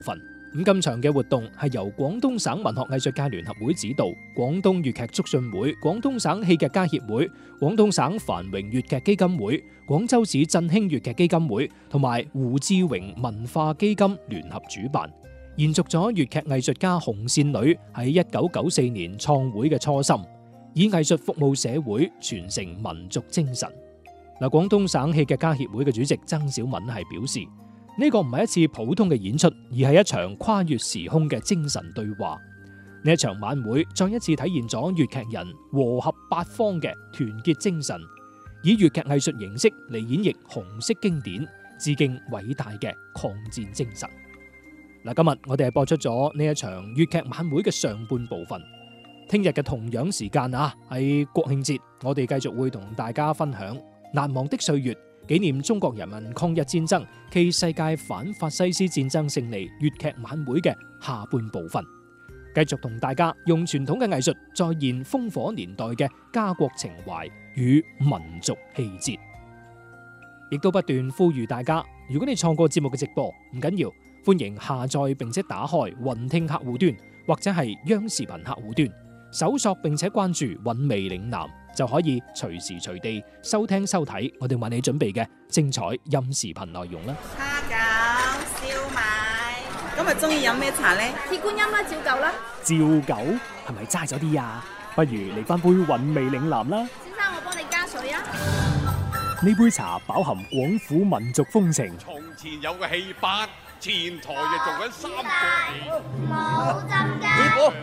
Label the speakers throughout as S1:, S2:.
S1: 分。咁今場嘅活動係由廣東省文學藝術界聯合會指導，廣東粵劇促進會、廣東省戲劇家協會、廣東省繁榮粵劇基金會、廣州市振興粵劇基金會同埋胡志榮文化基金聯合主辦，延續咗粵劇藝術家紅線女喺1994年創會嘅初心，以藝術服務社會，傳承民族精神。嗱，廣東省戲劇家協會嘅主席曾小敏係表示，呢個唔係一次普通嘅演出，而係一場跨越時空嘅精神對話。呢一場晚會再一次體現咗粵劇人和合八方嘅團結精神，以粵劇藝術形式嚟演繹紅色經典，致敬偉大嘅抗戰精神。嗱，今日我哋係播出咗呢一場粵劇晚會嘅上半部分。聽日嘅同樣時間啊，喺國慶節，我哋繼續會同大家分享難忘的歲月，紀念中國人民抗日戰爭暨世界反法西斯戰爭勝利粵劇晚會嘅下半部分，繼續同大家用傳統嘅藝術再現烽火年代嘅家國情懷與民族氣節，亦都不斷呼籲大家，如果你錯過節目嘅直播，唔緊要，歡迎下載並且打開雲聽客戶端或者係央視頻客戶端，搜索並且關注韻味嶺南，就可以隨時隨地收聽收睇我哋為你準備嘅精彩音視頻內容啦。
S2: 蝦餃、燒賣，今日中意飲咩茶呢？
S3: 鐵觀音啦，照舊啦。
S1: 照舊係咪齋咗啲啊？不如嚟翻杯韻味嶺南啦。
S3: 先生，我幫你加水啊。
S1: 呢杯茶飽含廣府民族風情。
S4: 從前有個戲班，前台就做緊三個
S3: 冇浸㗎。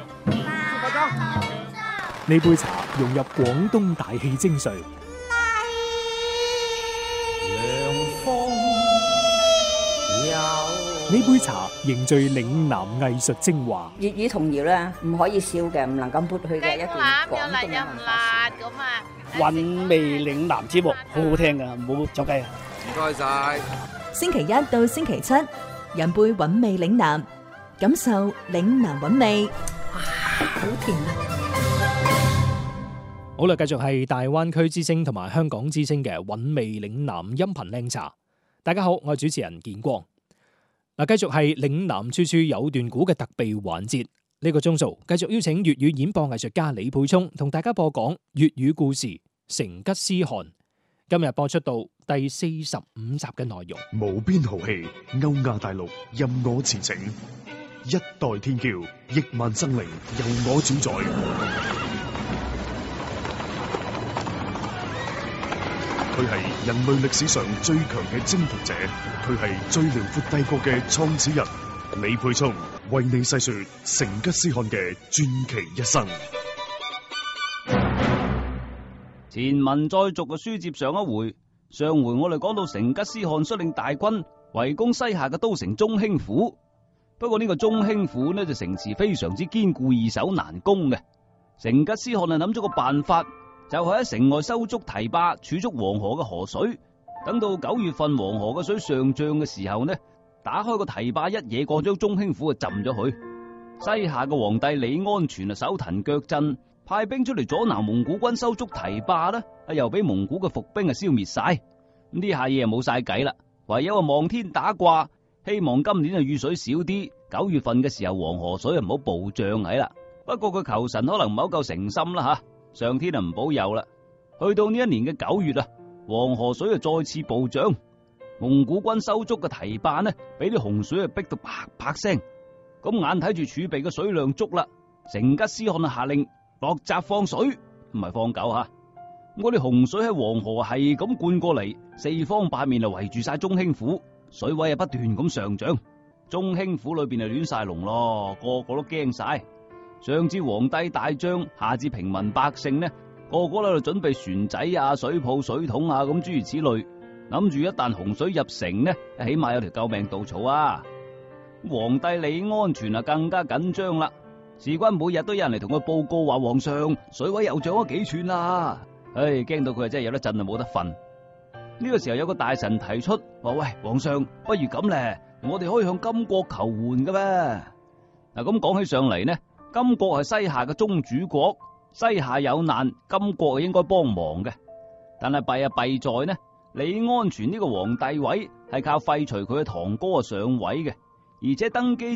S1: 呢杯茶融入廣東大氣精髓，呢杯茶凝聚嶺南藝術精華。
S5: 粵語童謠咧，唔可以少嘅，唔能夠抹去嘅一段廣東嘅文化。
S6: 韻味嶺南節目好好聽噶，唔好走雞啊！
S4: 唔該晒。
S7: 星期一到星期七，飲杯韻味嶺南，感受嶺南韻味。哇，好甜啊！
S1: 好啦，繼續係大灣區之聲同埋香港之聲嘅韻味嶺南音頻靚茶。大家好，我係主持人建光。嗱，繼續係嶺南處處有段古嘅特備環節。呢個鐘數繼續邀請粵語演播藝術家李沛聰同大家播講粵語故事《成吉思汗》。今日播出到第45集嘅內容。
S8: 無邊豪氣，歐亞大陸任我馳騁，一代天驕，億萬生靈由我主宰。佢係人類歷史上最強嘅征服者，佢係最遼闊帝國嘅創始人。李沛聰為你細說成吉思汗嘅傳奇一生。
S9: 前文再續嘅書接上回我哋講到成吉思汗率領大軍圍攻西夏嘅都城中興府，不過呢個中興府呢就城池非常之堅固，易守難攻嘅。成吉思汗啊諗咗個辦法，就係喺城外修築堤壩，儲足黃河嘅河水，等到9月份黃河嘅水上漲嘅時候呢，打開個堤壩一嘢過將中興府啊浸咗佢。西夏嘅皇帝李安全啊手騰腳震，派兵出嚟阻撓蒙古軍修築堤壩啦，又俾蒙古嘅伏兵啊消滅晒。咁呢下嘢冇晒計啦，唯有望天打卦，希望今年啊雨水少啲，9月份嘅時候黃河水啊唔好暴漲起啦。不過佢求神可能唔係好夠誠心啦吓。上天啊唔保佑啦，去到呢一年嘅9月啊，黃河水啊再次暴漲，蒙古軍修築嘅堤壩呢，俾啲洪水啊逼到啪啪聲，咁眼睇住儲備嘅水量足啦，成吉思汗啊下令落閘放水，唔係放狗吓，嗰啲洪水喺黃河係咁灌過嚟，四方八面啊圍住晒中興府，水位啊不斷咁上漲，中興府裏邊啊亂晒龍咯，個個都驚晒。上至皇帝大將，下至平民百姓呢，個個喺度準備船仔啊、水泡、水桶啊，咁諸如此類，諗住一旦洪水入城呢，起碼有條救命稻草啊！皇帝李安全啊更加緊張啦，事關每日都有人嚟同佢報告話皇上水位又漲咗幾寸啦，驚到佢啊真係有得震啊冇得瞓。呢個時候有個大臣提出話：喂，皇上，不如咁咧，我哋可以向金國求援噶咩？嗱，咁講起上嚟呢？金國係西夏嘅宗主國，西夏有難，金國係應該幫忙嘅。但係弊在呢，李安全呢個皇帝位係靠廢除佢嘅堂哥上位嘅，而且登基